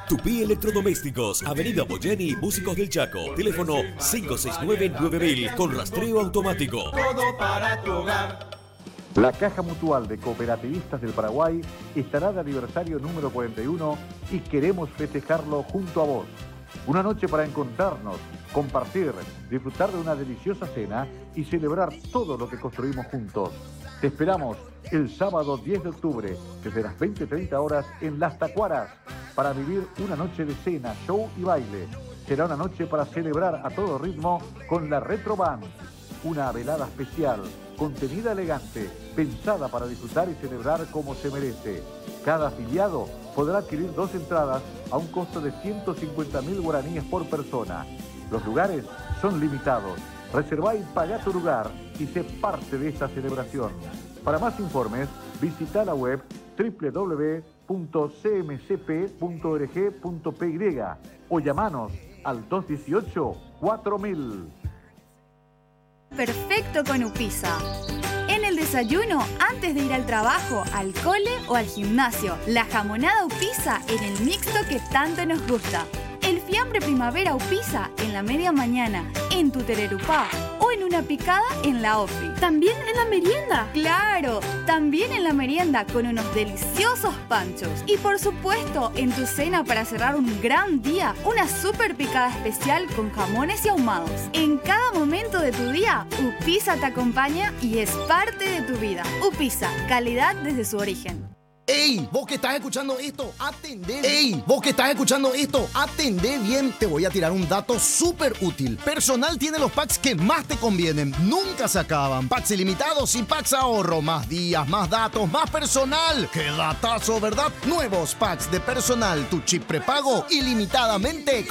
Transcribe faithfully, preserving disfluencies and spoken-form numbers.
Tupí Electrodomésticos, Avenida Boyeni, Músicos del Chaco. Teléfono cinco seis nueve nueve mil con rastreo automático. Todo para tu hogar. La Caja Mutual de Cooperativistas del Paraguay estará de aniversario número cuarenta y uno y queremos festejarlo junto a vos. Una noche para encontrarnos, compartir, disfrutar de una deliciosa cena y celebrar todo lo que construimos juntos. Te esperamos el sábado diez de octubre, desde las veinte treinta horas en Las Tacuaras, para vivir una noche de cena, show y baile. Será una noche para celebrar a todo ritmo con la Retro Band. Una velada especial, contenida elegante, pensada para disfrutar y celebrar como se merece. Cada afiliado podrá adquirir dos entradas a un costo de ciento cincuenta mil guaraníes por persona. Los lugares son limitados. Reservá y pagá tu lugar y sé parte de esta celebración. Para más informes, visita la web doble u doble u doble u punto c m c p punto org punto p y o llamanos al dos uno ocho, cuatro mil. Perfecto con Upisa. En el desayuno, antes de ir al trabajo, al cole o al gimnasio, la jamonada Upisa en el mixto que tanto nos gusta. El fiambre primavera Upisa en la media mañana, en tu tererupá o en una picada en la ofi. ¿También en la merienda? ¡Claro! También en la merienda con unos deliciosos panchos. Y por supuesto, en tu cena para cerrar un gran día, una super picada especial con jamones y ahumados. En cada momento de tu día, Upisa te acompaña y es parte de tu vida. Upisa, calidad desde su origen. ¡Ey! Vos que estás escuchando esto, atendé. ¡Ey! Vos que estás escuchando esto, atendé bien. Te voy a tirar un dato súper útil. Personal tiene los packs que más te convienen. Nunca se acaban. Packs ilimitados y packs ahorro. Más días, más datos, más personal. ¡Qué datazo, verdad! Nuevos packs de personal. Tu chip prepago ilimitadamente.